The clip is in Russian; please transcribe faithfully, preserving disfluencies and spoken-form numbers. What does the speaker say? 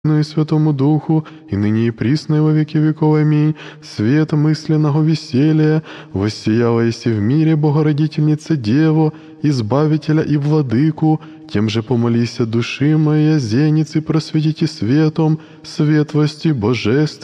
и Святому Духу, и ныне и присно, и во веки веков. Аминь. Свет мысленного веселья, воссияла еси в мире Богородительница Деву, Избавителя и Владыку, тем же помолися души моей, зеницы просветите светом, светлости божественной.